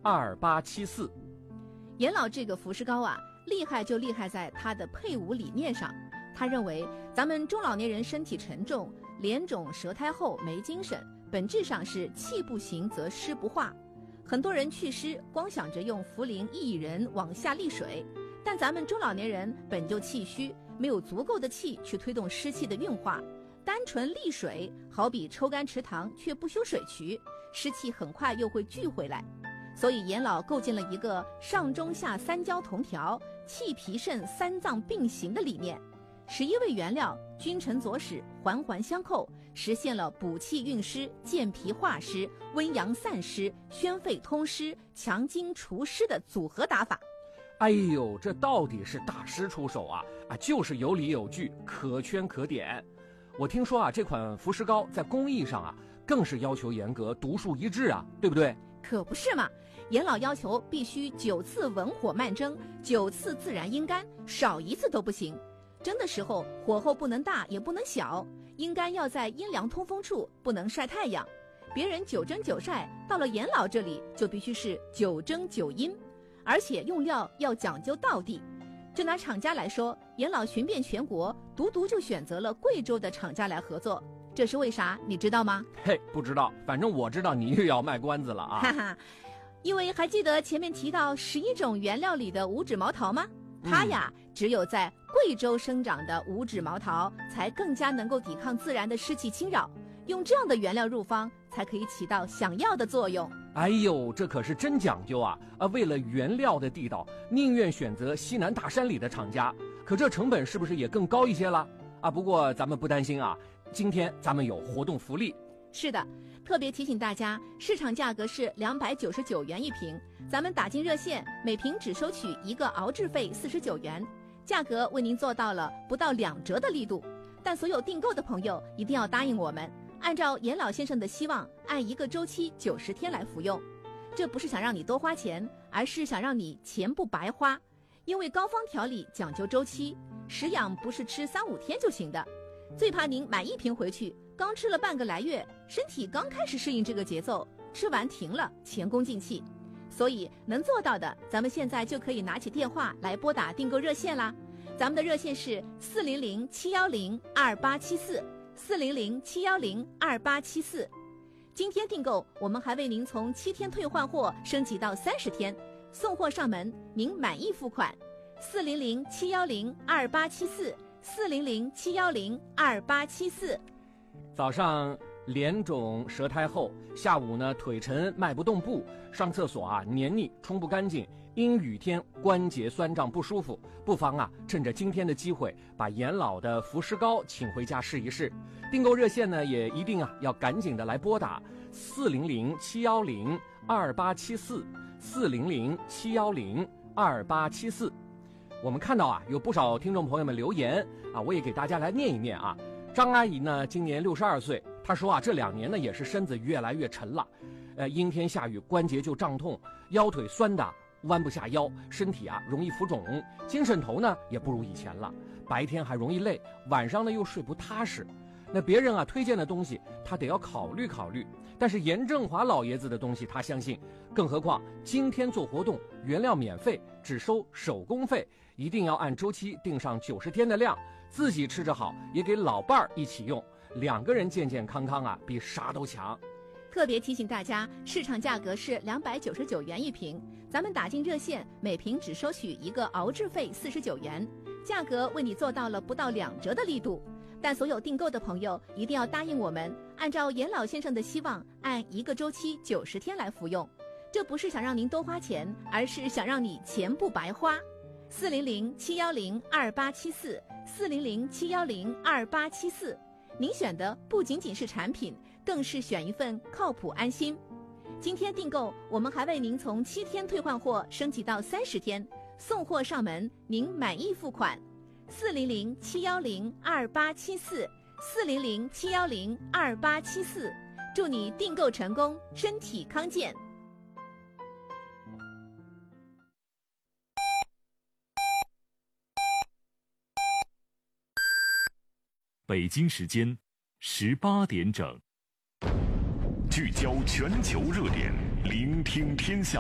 2874。 严老这个服饰膏啊，厉害就厉害在它的配伍理念上。他认为咱们中老年人身体沉重，脸肿舌苔厚，没精神，本质上是气不行则湿不化。很多人祛湿光想着用茯苓薏仁往下沥水，但咱们中老年人本就气虚，没有足够的气去推动湿气的运化，单纯沥水好比抽干池塘却不修水渠，湿气很快又会聚回来。所以严老构建了一个上中下三焦同调，气脾肾三脏并行的理念，11味原料君臣佐使，环环相扣，实现了补气运湿、健脾化湿、温阳散湿、宣肺通湿、强筋除湿的组合打法。 哎呦，这到底是大师出手啊！就是有理有据，可圈可点。我听说这款服饰膏在工艺上更是要求严格，独树一帜啊，对不对？ 可不是嘛，严老要求必须9次文火慢蒸，9次自然阴干，少一次都不行。蒸的时候火候不能大也不能小，阴干要在阴凉通风处，不能晒太阳。别人9蒸9晒，到了严老这里就必须是9蒸9阴，而且用料要讲究道地。就拿厂家来说，严老寻遍全国，独就选择了贵州的厂家来合作。这是为啥你知道吗？ 嘿，不知道，反正我知道你又要卖关子了啊。 哈哈，因为还记得前面提到11种原料里的五指毛桃吗？它呀，只有在贵州生长的五指毛桃才更加能够抵抗自然的湿气侵扰，用这样的原料入方才可以起到想要的作用。 哎呦，这可是真讲究啊！为了原料的地道，宁愿选择西南大山里的厂家，可这成本是不是也更高一些了？不过咱们不担心啊，今天咱们有活动福利。 是的，特别提醒大家，市场价格是299元一瓶，咱们打进热线，每瓶只收取1个熬制费49元，价格为您做到了不到2折的力度。但所有订购的朋友一定要答应我们，按照严老先生的希望，按一个周期90天来服用。这不是想让你多花钱，而是想让你钱不白花。因为膏方调理讲究周期，食养不是吃3-5天就行的。最怕您买1瓶回去，刚吃了半个来月，身体刚开始适应这个节奏，吃完停了，前功尽弃。所以能做到的，咱们现在就可以拿起电话来拨打订购热线啦。咱们的热线是400-710-2874，400-710-2874。今天订购，我们还为您从7天退换货升级到30天，送货上门，您满意付款。400-710-2874，400-710-2874。 早上脸肿舌苔厚，下午呢腿沉迈不动步，上厕所黏腻冲不干净，阴雨天关节酸胀不舒服，不妨趁着今天的机会，把严老的服饰膏请回家试一试。订购热线呢也一定要赶紧的来拨打400-710-2874，400-710-2874。我们看到有不少听众朋友们留言我也给大家来念一念张阿姨呢今年62岁，她说这2年呢也是身子越来越沉了，阴天下雨关节就胀痛，腰腿酸的弯不下腰，身体容易浮肿，精神头呢也不如以前了，白天还容易累，晚上呢又睡不踏实。那别人推荐的东西他得要考虑考虑，但是严正华老爷子的东西他相信，更何况今天做活动，原料免费，只收手工费，一定要按周期定上90天的量，自己吃着好，也给老伴儿一起用，2个人健健康康比啥都强。 特别提醒大家，市场价格是299元一瓶，咱们打进热线，每瓶只收取1个熬制费49元，价格为你做到了不到2折的力度。但所有订购的朋友一定要答应我们，按照严老先生的希望，按1个周期90天来服用。这不是想让您多花钱，而是想让你钱不白花。400-710-2874，400-710-2874。您选的不仅仅是产品，更是选一份靠谱安心。今天订购，我们还为您从7天退换货升级到30天，送货上门，您满意付款。400-710-2874，400-710-2874。祝你订购成功，身体康健。 北京时间18点整，聚焦全球热点，聆听天下